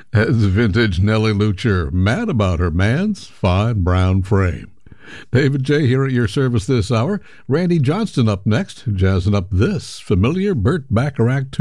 As vintage Nellie Lucher, mad about her man's fine brown frame. David J. here at your service this hour. Randy Johnston up next, jazzing up this familiar Burt Bacharach